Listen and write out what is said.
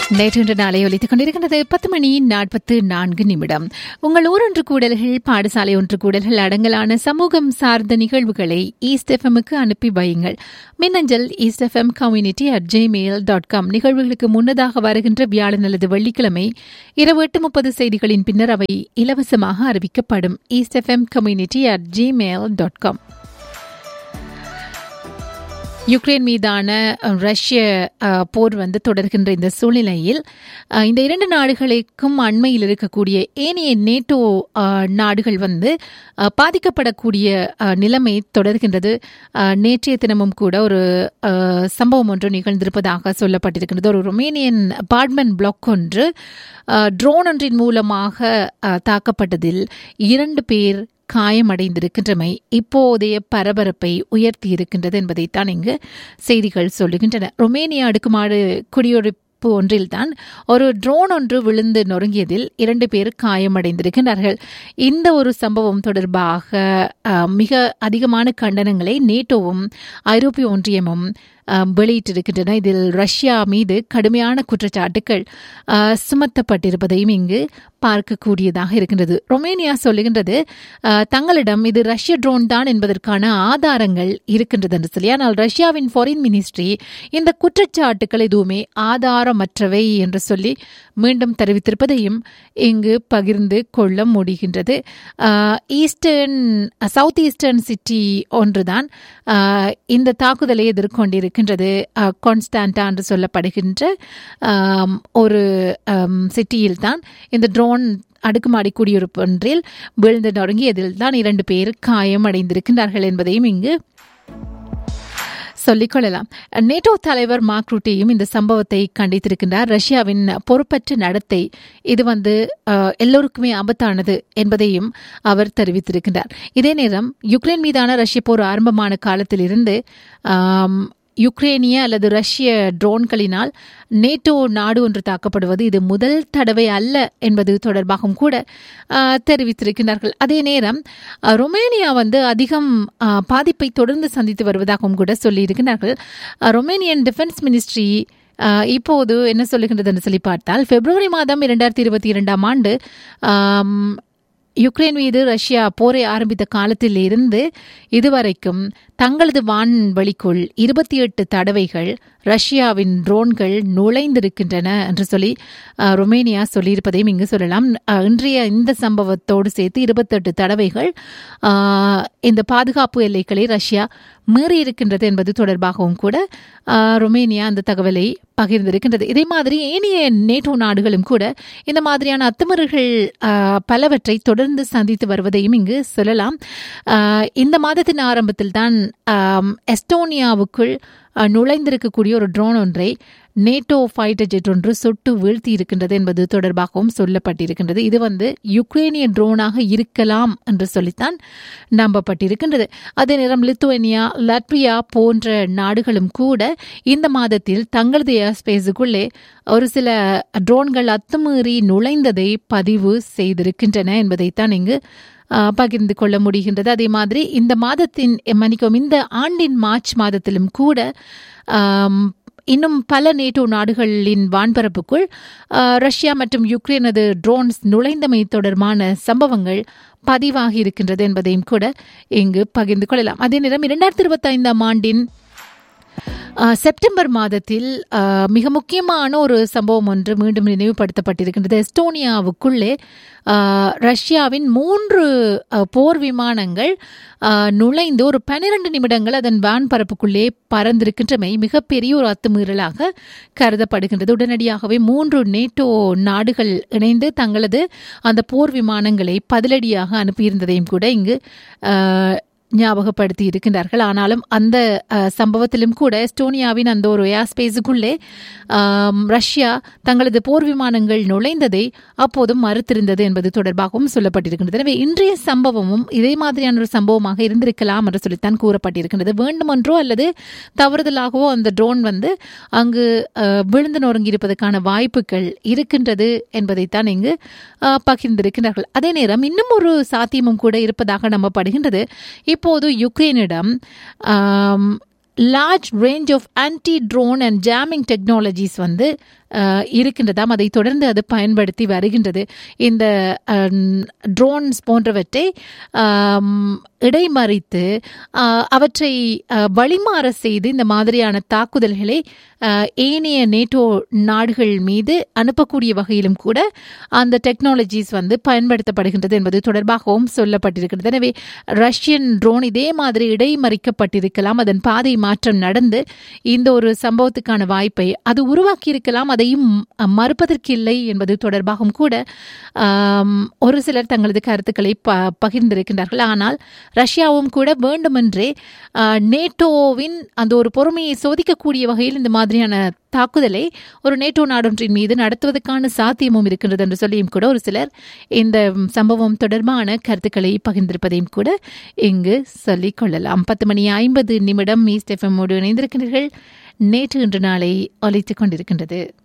நேற்று நாளை ஒலித்துக் கொண்டிருக்கின்றது 10:44. உங்கள் ஊரொன்று கூடல்கள், பாடசாலை ஒன்று கூடல்கள் அடங்கலான சமூகம் சார்ந்த நிகழ்வுகளை ஈஸ்ட் எஃப்எம்முக்கு அனுப்பி வையுங்கள். மின்னஞ்சல் eastfm@gmail.com. நிகழ்வுகளுக்கு முன்னதாக வருகின்ற வியாழன் அல்லது வெள்ளிக்கிழமை இரவு 8:30 செய்திகளின் பின்னர் அவை இலவசமாக அறிவிக்கப்படும். eastfmcommunity@gmail.com. யுக்ரைன் மீதான ரஷ்ய போர் தொடர்கின்ற இந்த சூழ்நிலையில் இந்த இரண்டு நாடுகளுக்கும் அண்மையில் இருக்கக்கூடிய ஏனைய நேட்டோ நாடுகள் பாதிக்கப்படக்கூடிய நிலைமை தொடர்கின்றது. நேற்றைய தினமும் கூட ஒரு சம்பவம் ஒன்று நிகழ்ந்திருப்பதாக சொல்லப்பட்டிருக்கின்றது. ஒரு ரொமேனியன் அபார்ட்மெண்ட் பிளாக் ஒன்று ட்ரோன் ஒன்றின் மூலமாக தாக்கப்பட்டதில் 2 பேர் காயமடைந்திருக்கின்றமை இப்போதைய பரபரப்பை உயர்த்தி இருக்கின்றது என்பதைத்தான் இங்கு செய்திகள் சொல்லுகின்றன. ரொமேனியா அடுக்குமாடு குடியிருப்பு ஒன்றில்தான் ஒரு ட்ரோன் ஒன்று விழுந்து நொறுங்கியதில் 2 பேர் காயமடைந்திருக்கின்றார்கள். இந்த ஒரு சம்பவம் தொடர்பாக மிக அதிகமான கண்டனங்களை நேட்டோவும் ஐரோப்பிய ஒன்றியமும் வெளியிட்டிருக்கின்றன. இதில் ரஷ்யா மீது கடுமையான குற்றச்சாட்டுகள் சுமத்தப்பட்டிருப்பதையும் இங்கு பார்க்கக்கூடியதாக இருக்கின்றது. ரொமேனியா சொல்லுகின்றது தங்களிடம் இது ரஷ்ய ட்ரோன் தான் என்பதற்கான ஆதாரங்கள் இருக்கின்றது என்று சொல்லி. ஆனால் ரஷ்யாவின் ஃபாரின் மினிஸ்ட்ரி இந்த குற்றச்சாட்டுகள் எதுவுமே ஆதாரமற்றவை என்று சொல்லி மீண்டும் தெரிவித்திருப்பதையும் இங்கு பகிர்ந்து கொள்ள முடிகின்றது. சவுத் ஈஸ்டர்ன் சிட்டி ஒன்றுதான் இந்த தாக்குதலை எதிர்கொண்டிருக்கின்றது. கான்ஸ்டான்டா என்று சொல்லப்படுகின்ற ஒரு சிட்டியில் தான் இந்த ட்ரோன் அடுக்குமாடி குடியிருப்பு ஒன்றில் விழுந்து தொடங்கியதில் தான் 2 பேர் காயமடைந்திருக்கின்றார்கள் என்பதையும் இங்கு சொல்லிக்கொள்ளலாம். நேட்டோ தலைவர் மார்க் ரூட்டேயும் இந்த சம்பவத்தை கண்டித்திருக்கின்றார். ரஷ்யாவின் பொறுப்பற்ற நடத்தை இது எல்லோருக்குமே ஆபத்தானது என்பதையும் அவர் தெரிவித்திருக்கின்றார். இதே நேரம் யுக்ரைன் மீதான ரஷ்ய போர் ஆரம்பமான காலத்திலிருந்து யுக்ரேனிய அல்லது ரஷ்ய ட்ரோன்களினால் நேட்டோ நாடு ஒன்று தாக்கப்படுவது இது முதல் தடவை அல்ல என்பது தொடர்பாகவும் கூட தெரிவித்திருக்கிறார்கள். அதே நேரம் ரொமேனியா அதிகம் பாதிப்பை தொடர்ந்து சந்தித்து வருவதாகவும் கூட சொல்லியிருக்கிறார்கள். ரொமேனியன் டிஃபென்ஸ் மினிஸ்ட்ரி இப்போது என்ன சொல்லுகின்றது என்று சொல்லி பார்த்தால், பிப்ரவரி மாதம் 2022 யுக்ரைன் மீது ரஷ்யா போரை ஆரம்பித்த காலத்தில் இருந்து இதுவரைக்கும் தங்களது வான்வெளிக்குள் 28 தடவைகள் ரஷ்யாவின் ட்ரோன்கள் நுழைந்திருக்கின்றன என்று சொல்லி ரொமேனியா சொல்லியிருப்பதையும் இங்கு சொல்லலாம். இன்றைய இந்த சம்பவத்தோடு சேர்த்து 28 தடவைகள் இந்த பாதுகாப்பு எல்லைகளை ரஷ்யா மீறியிருக்கின்றது என்பது தொடர்பாகவும் கூட ரொமேனியா அந்த தகவலை பகிர்ந்திருக்கின்றது. இதே மாதிரி ஏனைய நேட்டோ நாடுகளும் கூட இந்த மாதிரியான அத்துமீறல்கள் பலவற்றை தொடர்ந்து சந்தித்து வருவதையும் இங்கு சொல்லலாம். இந்த மாதத்தின் ஆரம்பத்தில் தான் எஸ்டோனியாவுக்குள் நுழைந்திருக்கக்கூடிய ஒரு ட்ரோன் ஒன்றை நேட்டோ ஃபைட்டர் ஜெட் ஒன்று சுட்டு வீழ்த்தி இருக்கின்றது என்பது தொடர்பாகவும் சொல்லப்பட்டிருக்கின்றது. இது யுக்ரைனிய ட்ரோனாக இருக்கலாம் என்று சொல்லித்தான் நம்பப்பட்டிருக்கின்றது. அதே நேரம் லித்துவேனியா, லட்வியா போன்ற நாடுகளும் கூட இந்த மாதத்தில் தங்களது ஏர்ஸ்பேஸுக்குள்ளே ஒரு சில ட்ரோன்கள் அத்துமீறி நுழைந்ததை பதிவு செய்திருக்கின்றன என்பதைத்தான் இங்கு பகிர்ந்து கொள்ள முடிகின்றது. அதே மாதிரி இந்த ஆண்டின் மார்ச் மாதத்திலும் கூட இன்னும் பல நேட்டோ நாடுகளின் வான்பரப்புக்குள் ரஷ்யா மற்றும் யுக்ரைனது ட்ரோன்ஸ் நுழைந்தமை தொடர்பான சம்பவங்கள் பதிவாகி இருக்கின்றது என்பதையும் கூட இங்கு பகிர்ந்து கொள்ளலாம். அதே நேரம் 2025 ஆண்டின் செப்டம்பர் மாதத்தில் மிக முக்கியமான ஒரு சம்பவம் ஒன்று மீண்டும் நினைவுபடுத்தப்பட்டிருக்கின்றது. எஸ்டோனியாவுக்குள்ளே ரஷ்யாவின் 3 போர் விமானங்கள் நுழைந்து ஒரு 12 நிமிடங்கள் அதன் வான்பரப்புக்குள்ளே பறந்திருக்கின்றமை மிகப்பெரிய ஒரு அத்துமீறலாக கருதப்படுகின்றது. உடனடியாகவே 3 நேட்டோ நாடுகள் இணைந்து தங்களது அந்த போர் விமானங்களை பதிலடியாக அனுப்பியிருந்ததையும் கூட இங்கு ஞாபகப்படுத்தி இருக்கின்றார்கள். ஆனாலும் அந்த சம்பவத்திலும் கூட எஸ்டோனியாவின் அந்த ஒரு ஏர்ஸ்பேஸுக்குள்ளே ரஷ்யா தங்களது போர் விமானங்கள் நுழைந்ததை அப்போதும் மறுத்திருந்தது என்பது தொடர்பாகவும் சொல்லப்பட்டிருக்கின்றது. எனவே இன்றைய சம்பவமும் இதே மாதிரியான ஒரு சம்பவமாக இருந்திருக்கலாம் என்று சொல்லித்தான் கூறப்பட்டிருக்கின்றது. வேண்டுமென்றோ அல்லது தவறுதலாகவோ அந்த ட்ரோன் அங்கு விழுந்து நொறுங்கியிருப்பதற்கான வாய்ப்புகள் இருக்கின்றது என்பதைத்தான் இங்கு பகிர்ந்திருக்கிறார்கள். அதே நேரம் இன்னும் ஒரு சாத்தியமும் கூட இருப்பதாக நம்பப்படுகின்றது. இப்போது யுக்ரைனிடம் large range of anti drone and jamming technologies வந்து இருக்கின்றதாம். அதை தொடர்ந்து அது பயன்படுத்தி வருகின்றது. இந்த ட்ரோன்ஸ் போன்றவற்றை இடைமறித்து அவற்றை வழிமாற செய்து இந்த மாதிரியான தாக்குதல்களை ஏனைய நேட்டோ நாடுகள் மீது அனுப்பக்கூடிய வகையிலும் கூட அந்த டெக்னாலஜிஸ் வந்து பயன்படுத்தப்படுகின்றது என்பது தொடர்பாகவும் சொல்லப்பட்டிருக்கிறது. எனவே ரஷ்யன் ட்ரோன் இதே மாதிரி இடைமறிக்கப்பட்டிருக்கலாம், அதன் பாதை மாற்றம் நடந்து இந்த ஒரு சம்பவத்துக்கான வாய்ப்பை அது உருவாக்கி இருக்கலாம், அதையும் மறுப்பதற்கில்லை என்பது தொடர்பாகவும் கூட ஒரு சிலர் தங்களது கருத்துக்களை பகிர்ந்திருக்கின்றார்கள். ஆனால் ரஷ்யாவும் கூட வேண்டுமென்றே நேட்டோவின் அந்த ஒரு பொறுமையை சோதிக்கக்கூடிய வகையில் இந்த மாதிரியான தாக்குதலை ஒரு நேட்டோ நாடொன்றின் மீது நடத்துவதற்கான சாத்தியமும் இருக்கின்றது என்று சொல்லியும் கூட ஒரு சிலர் இந்த சம்பவம் தொடர்பான கருத்துக்களை பகிர்ந்திருப்பதையும் கூட இங்கு சொல்லிக் கொள்ளலாம். 10:50 ஈஸ்ட் எஃப்எம்மோடு இணைந்திருக்கின்றீர்கள். நேற்று இன்று நாளை ஒலித்துக் கொண்டிருக்கின்றது.